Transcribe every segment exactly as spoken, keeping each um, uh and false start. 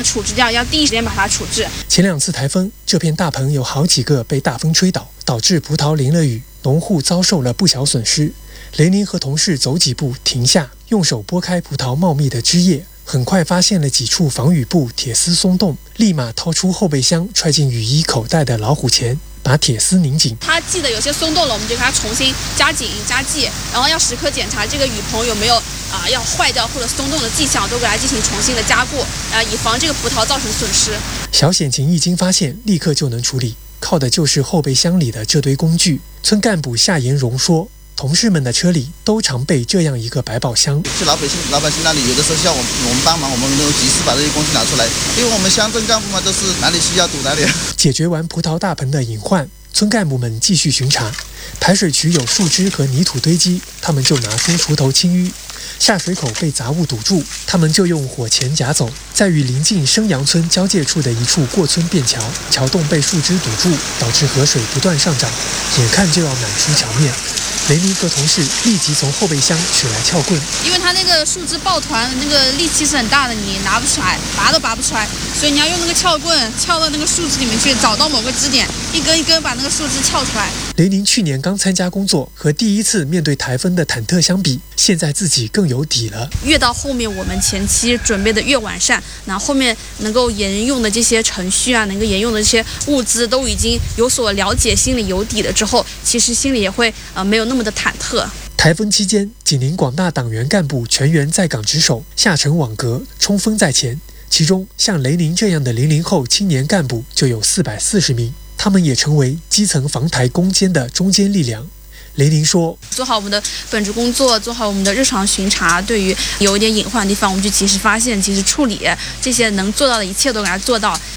处置掉，要第一时间把它处置。 前两次台风，这片大棚有好几个被大风吹倒，导致葡萄淋了雨，农户遭受了不小损失。雷宁和同事走几步停下，用手拨开葡萄茂密的枝叶，很快发现了几处防雨布铁丝松动，立马掏出后备箱揣进雨衣口袋的老虎钳，把铁丝拧紧。 它系的有些松动了，我们就给它重新加紧加系，然后要时刻检查这个雨棚有没有啊、呃、要坏掉或者松动的迹象，都给它进行重新的加固，啊、呃、以防这个葡萄造成损失。 小险情一经发现，立刻就能处理，靠的就是后备箱里的这堆工具。村干部夏延荣说，同事们的车里都常备这样一个百宝箱。 去老百姓老百姓那里，有的时候需要我们我们帮忙，我们能及时把这些工具拿出来，因为我们乡镇干部嘛，都是哪里需要堵哪里。 解决完葡萄大棚的隐患，村干部们继续巡查。排水渠有树枝和泥土堆积，他们就拿出锄头清淤。下水口被杂物堵住，他们就用火钳夹走。在与邻近生阳村交界处的一处过村便桥，桥洞被树枝堵住，导致河水不断上涨，眼看就要满出桥面。雷尼和同事立即从后备箱取来撬棍， 因为它那个树枝抱团，那个力气是很大的，你拿不出来，拔都拔不出来，所以你要用那个撬棍撬到那个树枝里面去，找到某个支点，一根一根把那个树枝撬出来。 雷宁去年刚参加工作，和第一次面对台风的忐忑相比，现在自己更有底了。 越到后面，我们前期准备的越完善，那后面能够沿用的这些程序啊，能够沿用的这些物资都已经有所了解，心里有底了之后，其实心里也会呃没有那么的忐忑。 台风期间，紧邻广大党员干部全员在岗值守，下沉网格，冲锋在前。其中，像雷宁这样的零零后青年干部就有四百四十名，他们也成为基层防台攻坚的中坚力量。雷宁说：“ 做好我们的本职工作，做好我们的日常巡查，对于有一点隐患的地方，我们就及时发现、及时处理，这些能做到的一切都给它做到。”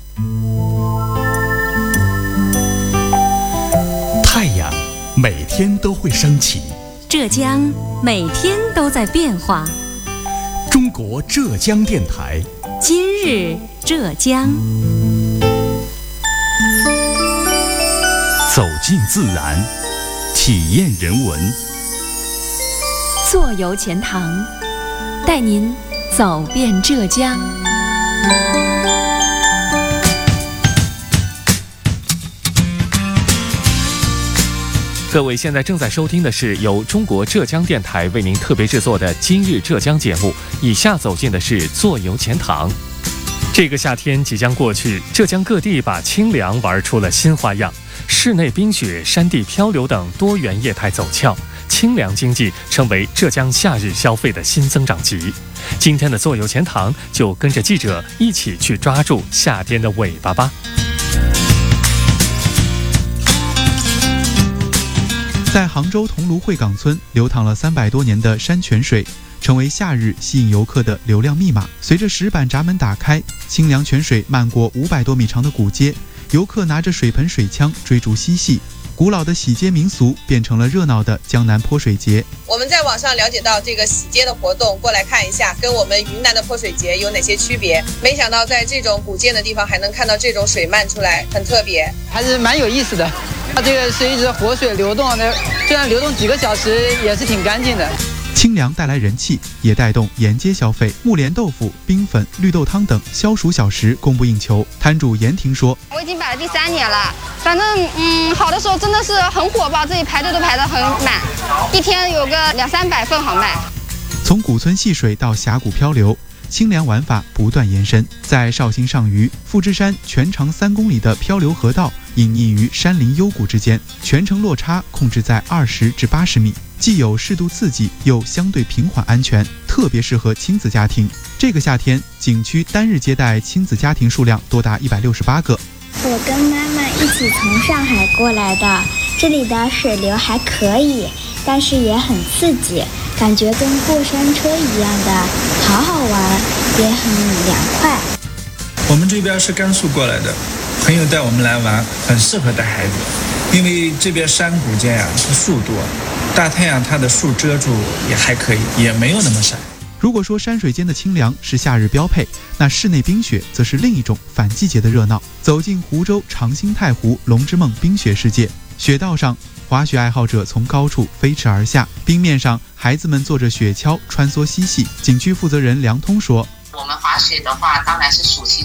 太阳每天都会升起， 浙江每天都在变化。 中国浙江电台， 今日浙江。 走进自然，体验人文。 坐游钱塘，带您走遍浙江。 各位现在正在收听的是由中国浙江电台为您特别制作的《今日浙江》节目。以下走进的是坐游钱塘。这个夏天即将过去，浙江各地把清凉玩出了新花样，室内冰雪、山地漂流等多元业态走俏，清凉经济成为浙江夏日消费的新增长极。今天的坐游钱塘就跟着记者一起去抓住夏天的尾巴吧。 在杭州桐庐会港村流淌了三百多年的山泉水，成为夏日吸引游客的流量密码。随着石板闸门打开，清凉泉水漫过五百多米长的古街，游客拿着水盆水枪追逐嬉戏，古老的洗街民俗变成了热闹的江南泼水节。 我们在网上了解到这个洗街的活动，过来看一下，跟我们云南的泼水节有哪些区别。没想到在这种古建的地方还能看到这种水漫出来，很特别， 还是蛮有意思的。它这个是一直活水流动的，虽然流动几个小时也是挺干净的。 清凉带来人气，也带动沿街消费，木莲豆腐、冰粉、绿豆汤等消暑小食供不应求。摊主严婷说：“ 我已经摆了第三年了，反正嗯，好的时候真的是很火爆，这里排队都排得很满，一天有个两三百份好卖。” 从古村戏水到峡谷漂流，清凉玩法不断延伸。在绍兴上虞，富之山全长三公里的漂流河道隐匿于山林幽谷之间，全程落差控制在二十至八十米，既有适度刺激，又相对平缓安全，特别适合亲子家庭。这个夏天，景区单日接待亲子家庭数量多达一百六十八个。 我跟妈妈一起从上海过来的，这里的水流还可以，但是也很刺激，感觉跟过山车一样的，好好玩，也很凉快。 我们这边是甘肃过来的，朋友带我们来玩，很适合带孩子，因为这边山谷间呀、啊、树多，大太阳它的树遮住也还可以，也没有那么晒。 如果说山水间的清凉是夏日标配，那室内冰雪则是另一种反季节的热闹。走进湖州长兴太湖龙之梦冰雪世界，雪道上滑雪爱好者从高处飞驰而下，冰面上孩子们坐着雪橇穿梭嬉戏。景区负责人梁通说：“ 我们滑雪的话，当然是暑期